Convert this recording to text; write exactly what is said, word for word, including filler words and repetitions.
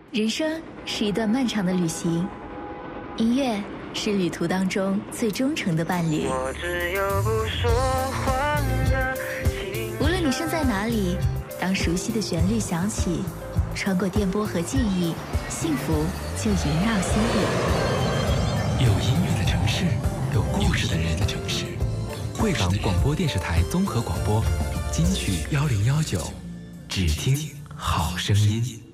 人生是一段漫长的旅行，音乐是旅途当中最忠诚的伴侣。 我只有不说话的心。 无论你身在哪里，当熟悉的旋律响起，穿过电波和记忆，幸福就萦绕心底。 有音乐的城市，有故事的人的城市。贵港广播电视台综合广播，金曲幺零幺九，只听好声音。